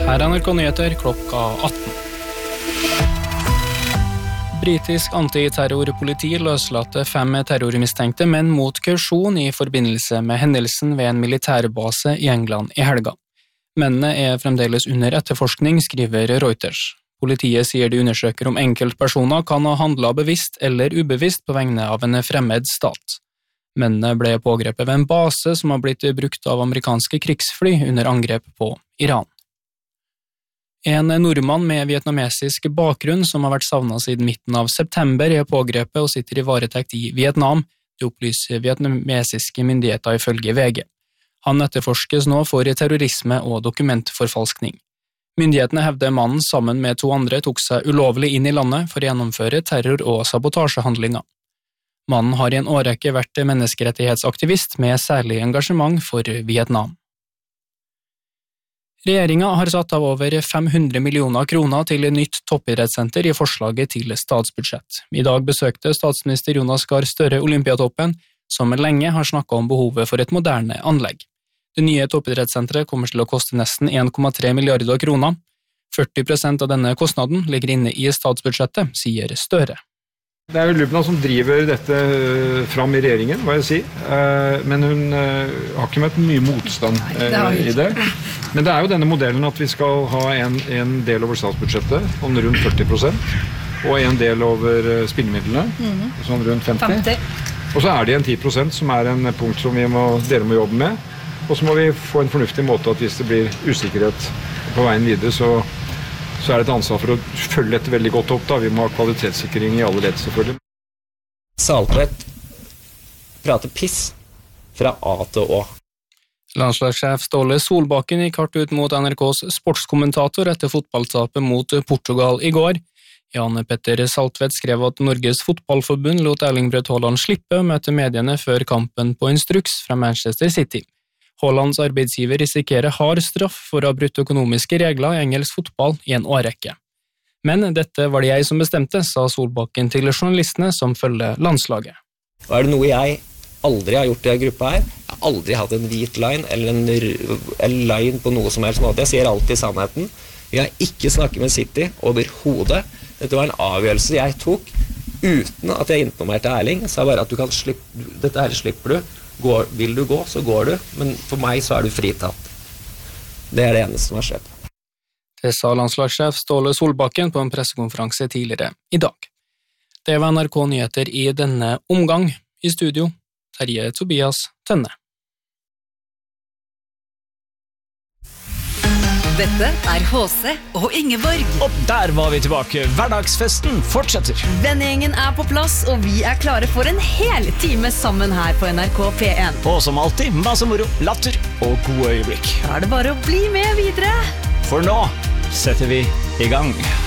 Her NRK Nyheter klokka 18. Britisk antiterrorpoliti løslatte 5 terrormistenkte menn mot kausjon i forbindelse med hendelsen ved en militærbase i England i helga. Mennene er fremdeles under etterforskning, skriver Reuters. Politiet sier de undersøker om enkeltpersoner kan ha handlet bevisst eller ubevisst på vegne av en fremmed stat. Mennene ble pågrepet ved en base som har blitt brukt av amerikanske krigsfly under angrep på Iran. En nordmann med vietnamesisk bakgrunn som har vært savnet siden midten av september er pågrepet og sitter i varetekt i Vietnam, det opplyser vietnamesiske myndigheter ifølge VG. Han etterforskes nå for terrorisme og dokumentforfalskning. Myndighetene hevder mannen sammen med 2 andre tok seg ulovlig inn i landet for å gjennomføre terror- og sabotasjehandlinger. Mannen har i en årrekke vært menneskerettighetsaktivist med særlig engasjement for Vietnam. Regjeringen har satt av over 500 millioner kroner til et nytt toppidrettssenter i forslaget til statsbudsjett. I dag besøkte statsminister Jonas Gahr Støre Olympiatoppen, som lenge har snakket om behovet for et moderne anlegg. Det nye toppidrettssenteret kommer til å koste nesten 1,3 milliarder kroner. 40% av denne kostnaden ligger inne i statsbudsjettet, sier Støre. Det er jo Lubna som driver dette fram i regjeringen, hva jeg sier. Men hun har ikke møtt mye motstand i det. Men det er jo denne modellen at vi skal ha en del over statsbudsjettet, om rundt 40%, og en del over spillemidlene, sånn rundt 50. Og så er det en 10% som er en punkt som dere må jobbe med. Og så må vi få en fornuftig måte at hvis det blir usikkerhet på veien videre, så er det et ansvar for å følge dette veldig godt opp. Vi må ha kvalitetssikring i alle ledd, selvfølgelig. Saltvedt prater piss fra A til Å. Landslagssjef Ståle Solbakken gikk hardt ut mot NRKs sportskommentator etter fotballtapet mot Portugal i går. Jan Petter Saltvedt skrev at Norges fotballforbund lot Erling Braut Haaland slippe å møte mediene før kampen på instruks fra Manchester City. Haalands arbeidsgiver risikerer hard straff for å ha brutt økonomiske regler i engelsk fotball i en årrekke. Men dette var det jeg som bestemte, sa Solbakken til journalistene som følger landslaget. Og er det noe jeg aldri har gjort i gruppa her? Jeg har aldri hatt en hvit line eller en line på noe som helst måte. Jeg sier alltid sannheten. Jeg har ikke snakket med City overhodet. Dette var en avgjørelse jeg tok uten at jeg informerte Erling. Jeg sa bare at dette her slipper du. Vil du gå, så går du, men for meg så er du fritatt. Det er det eneste som har skjedd. Det sa landslagssjef Ståle Solbakken på en pressekonferanse tidligere i dag. Det var NRK Nyheter i denne omgang. I studio, Terje Tobias Tønne. Dette er HC og Ingeborg. Og der var vi tilbake. Hverdagsfesten fortsetter. Vennegjengen er på plass, og vi er klare for en hel time sammen her på NRK P1. Og som alltid, masse moro, latter og gode øyeblikk. Da er det bare å bli med videre. For nå setter vi i gang.